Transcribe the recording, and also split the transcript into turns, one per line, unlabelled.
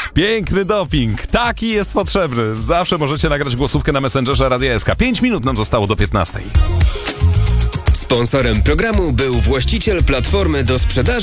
Piękny doping. Taki jest potrzebny. Zawsze możecie nagrać głosówkę na Messengerze Radia SK. 5 minut nam zostało do 15.
Sponsorem programu był właściciel platformy do sprzedaży